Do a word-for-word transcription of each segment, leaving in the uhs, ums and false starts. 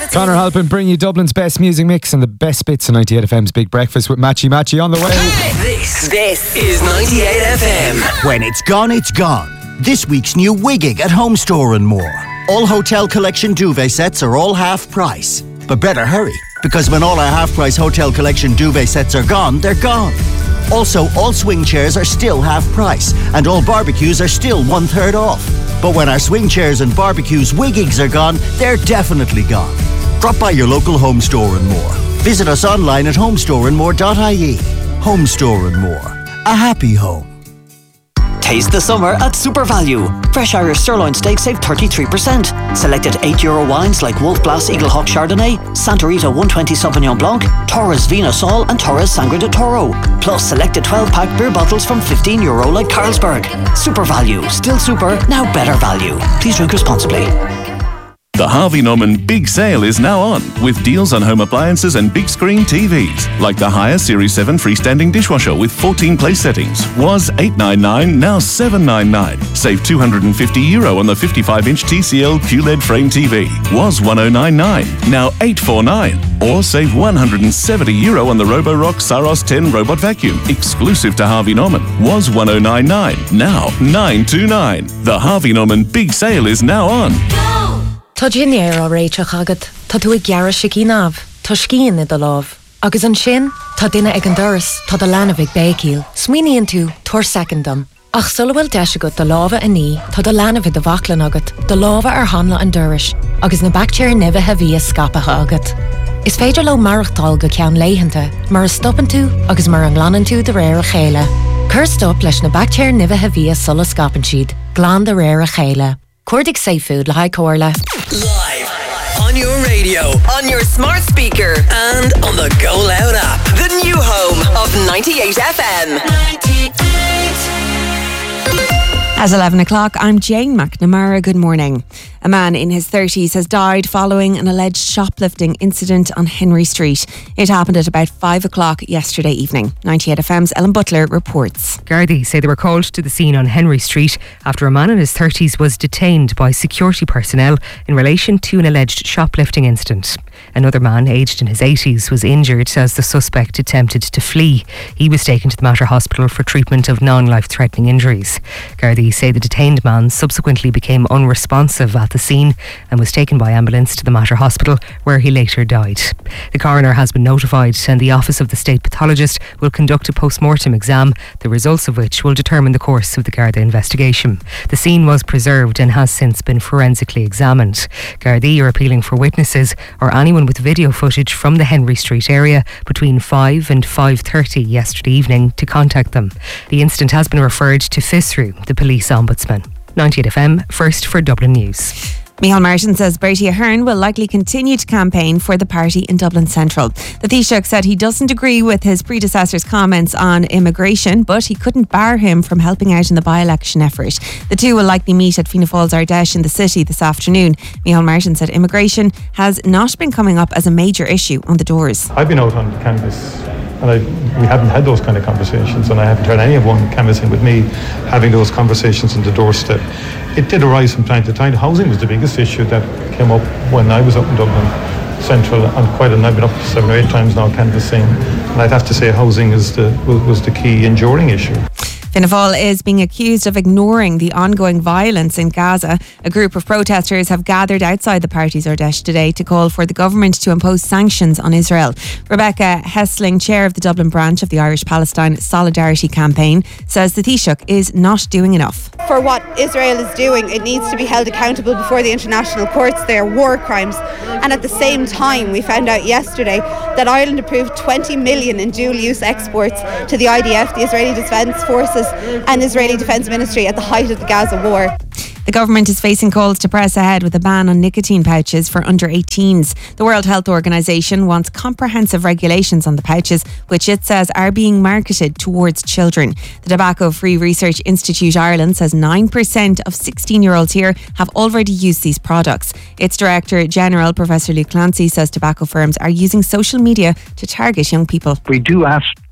Conor Halpin bring you Dublin's best music mix and the best bits of ninety-eight F M's Big Breakfast with Matchy Matchy on the way. This, this is ninety-eight F M. When it's gone, it's gone. This week's new Wiggig at Home Store and more. All Hotel Collection duvet sets are all half price. But better hurry, because when all our half price Hotel Collection duvet sets are gone, they're gone. Also, all swing chairs are still half price, and all barbecues are still one third off. But when our swing chairs and barbecues Wiggigs are gone, they're definitely gone. Drop by your local Home Store and More. Visit us online at homestore and more dot I E. Home Store and More. A happy home. Taste the summer at Super Value. Fresh Irish sirloin steak save thirty-three percent. Selected eight euro wines like Wolf Blass Eaglehawk Chardonnay, Santorita one twenty Sauvignon Blanc, Torres Vino Sol and Torres Sangre de Toro. Plus selected twelve pack beer bottles from fifteen euro like Carlsberg. Super Value. Still super, now better value. Please drink responsibly. The Harvey Norman Big Sale is now on, with deals on home appliances and big screen T Vs, like the Haier Series seven freestanding dishwasher with fourteen place settings. Was eight ninety-nine, now seven ninety-nine. Save two hundred fifty euro on the fifty-five inch T C L Q L E D frame T V. Was one thousand ninety-nine, now eight forty-nine. Or save one hundred seventy euro on the Roborock Saros ten robot vacuum, exclusive to Harvey Norman. Was one thousand ninety-nine, now nine twenty-nine. The Harvey Norman Big Sale is now on. Tá Ginnéir á réiteach agad, tá tú ag gearra sicí náb, tá scían i do láb. Agus an sin, tá duine ag an doras, tá do lana bhig bécíl. Smuoiníonn tú, tuair secondam. Ach sula bhfuil deis agat do lábha a ní, tá do lana bhig do bhaclan agat, do lábha ar hanla an doras, agus na bactéir nibithe bhí a scapatha agat. Is féidir le marachtáil go ceann léitheanta, mar a stoppan tú agus mar an ghlanan tú de réir a chéile. Cur stop leis na bactéir nibithe bhí a sulla scapan siad, glán de réir a chéile. Cordic Safe Food, le haid cóirle. Live on your radio, on your smart speaker, and on the Go Loud app. The new home of ninety-eight F M. ninety-eight. At eleven o'clock, I'm Jane McNamara. Good morning. A man in his thirties has died following an alleged shoplifting incident on Henry Street. It happened at about five o'clock yesterday evening. ninety-eight F M's Ellen Butler reports. Gardaí say they were called to the scene on Henry Street after a man in his thirties was detained by security personnel in relation to an alleged shoplifting incident. Another man, aged in his eighties, was injured as the suspect attempted to flee. He was taken to the Mater Hospital for treatment of non-life-threatening injuries. Gardaí say the detained man subsequently became unresponsive at the scene and was taken by ambulance to the Mater Hospital, where he later died. The coroner has been notified and the Office of the State Pathologist will conduct a post-mortem exam, the results of which will determine the course of the Garda investigation. The scene was preserved and has since been forensically examined. Gardaí are appealing for witnesses or anyone with video footage from the Henry Street area between five and five thirty yesterday evening to contact them. The incident has been referred to FISRU, the police ombudsman. ninety-eight F M, first for Dublin News. Micheál Martin says Bertie Ahern will likely continue to campaign for the party in Dublin Central. The Taoiseach said he doesn't agree with his predecessor's comments on immigration, but he couldn't bar him from helping out in the by-election effort. The two will likely meet at Fianna Fáil's Ardèche in the city this afternoon. Micheál Martin said immigration has not been coming up as a major issue on the doors. I've been out on canvas and I, we haven't had those kind of conversations, and I haven't heard anyone canvassing with me having those conversations on the doorstep. It did arise from time to time. Housing was the biggest issue that came up when I was up in Dublin Central, and quite a, I've been up seven or eight times now canvassing, and I'd have to say housing is the was the key enduring issue. Fianna Fáil is being accused of ignoring the ongoing violence in Gaza. A group of protesters have gathered outside the party's Ardèche today to call for the government to impose sanctions on Israel. Rebecca Hessling, chair of the Dublin branch of the Irish Palestine Solidarity Campaign, says the Taoiseach is not doing enough. For what Israel is doing, it needs to be held accountable before the international courts. They are war crimes. And at the same time, we found out yesterday that Ireland approved twenty million in dual-use exports to the I D F, the Israeli Defence Forces, and Israeli Defence Ministry at the height of the Gaza war. The government is facing calls to press ahead with a ban on nicotine pouches for under eighteens. The World Health Organization wants comprehensive regulations on the pouches, which it says are being marketed towards children. The Tobacco Free Research Institute Ireland says nine percent of sixteen-year-olds here have already used these products. Its Director General, Professor Luke Clancy, says tobacco firms are using social media to target young people. We do ask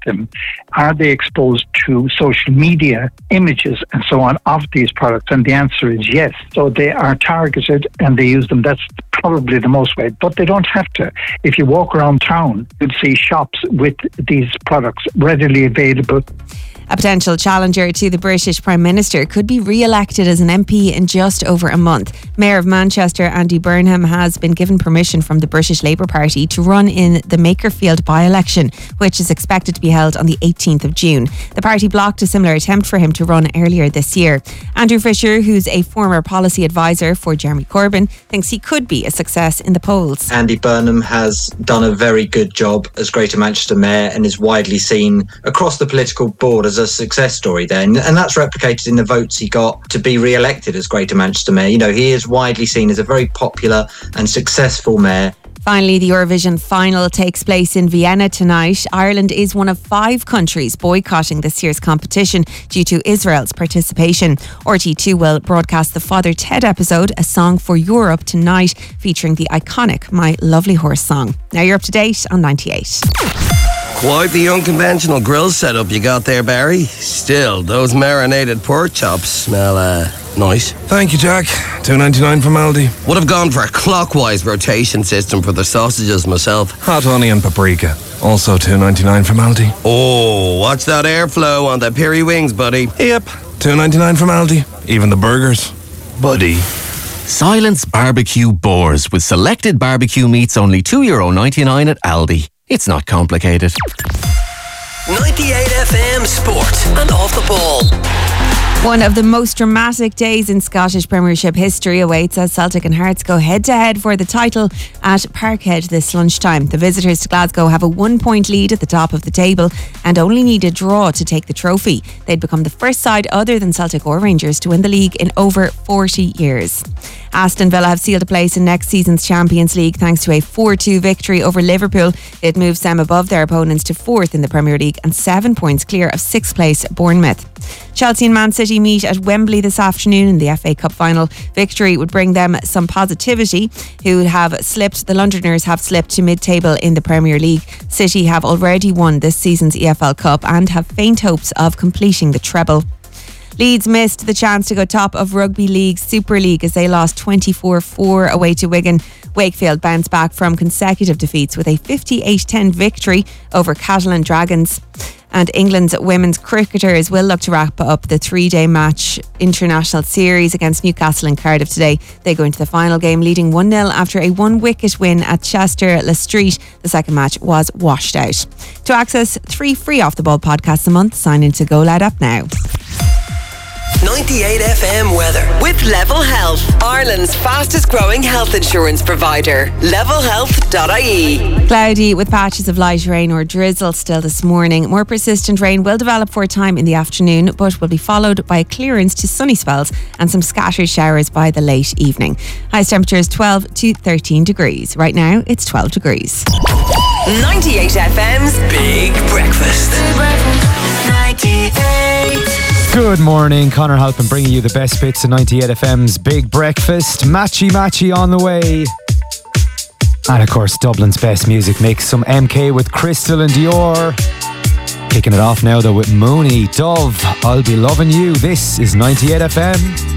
them, are they exposed to social media images and so on of these products? And the answer is yes. So they are targeted and they use them. That's probably the most way, but they don't have to. If you walk around town, you'd see shops with these products readily available. A potential challenger to the British Prime Minister could be re-elected as an M P in just over a month. Mayor of Manchester, Andy Burnham, has been given permission from the British Labour Party to run in the Makerfield by-election, which is expected to be held on the eighteenth of June. The party blocked a similar attempt for him to run earlier this year. Andrew Fisher, who's a former policy advisor for Jeremy Corbyn, thinks he could be a success in the polls. Andy Burnham has done a very good job as Greater Manchester Mayor and is widely seen across the political board as a success story there, and that's replicated in the votes he got to be re-elected as Greater Manchester Mayor. You know, he is widely seen as a very popular and successful mayor. Finally, the Eurovision final takes place in Vienna tonight. Ireland is one of five countries boycotting this year's competition due to Israel's participation. R T two will broadcast the Father Ted episode, A Song for Europe, tonight, featuring the iconic My Lovely Horse song. Now you're up to date on ninety-eight. Quite the unconventional grill setup you got there, Barry. Still, those marinated pork chops smell uh, nice. Thank you, Jack. two ninety-nine from Aldi. Would have gone for a clockwise rotation system for the sausages myself. Hot honey and paprika. Also two ninety-nine from Aldi. Oh, watch that airflow on the Piri wings, buddy. Yep, two ninety-nine from Aldi. Even the burgers. Buddy. Silence Barbecue Boars with selected barbecue meats only two euro ninety-nine at Aldi. It's not complicated. ninety-eight F M Sport and Off the Ball. One of the most dramatic days in Scottish Premiership history awaits as Celtic and Hearts go head-to-head for the title at Parkhead this lunchtime. The visitors to Glasgow have a one-point lead at the top of the table and only need a draw to take the trophy. They'd become the first side other than Celtic or Rangers to win the league in over forty years. Aston Villa have sealed a place in next season's Champions League thanks to a four two victory over Liverpool. It moves them above their opponents to fourth in the Premier League and seven points clear of sixth place Bournemouth. Chelsea and Man City meet at Wembley this afternoon in the F A Cup final. Victory would bring them some positivity, who have slipped, the Londoners have slipped to mid-table in the Premier League. City have already won this season's E F L Cup and have faint hopes of completing the treble. Leeds missed the chance to go top of Rugby League's Super League as they lost twenty-four four away to Wigan. Wakefield bounced back from consecutive defeats with a fifty-eight ten victory over Catalan Dragons. And England's women's cricketers will look to wrap up the three-day match international series against Newcastle and Cardiff today. They go into the final game leading one nil after a one-wicket win at Chester Le Street. The second match was washed out. To access three free Off the Ball podcasts a month, sign into Go Loud app now. ninety-eight F M weather with Level Health, Ireland's fastest growing health insurance provider. level health dot I E. Cloudy with patches of light rain or drizzle still this morning. More persistent rain will develop for a time in the afternoon, but will be followed by a clearance to sunny spells and some scattered showers by the late evening. Highest temperatures twelve to thirteen degrees. Right now it's twelve degrees. ninety-eight F M's Big Breakfast. ninety-eight. Good morning, Conor Halpin bringing you the best bits of ninety-eight F M's Big Breakfast. Matchy Matchy on the way. And of course, Dublin's best music mix. Some M K with Crystal and Dior. Kicking it off now though with Mooney, Dove, I'll Be Loving You. This is ninety-eight F M.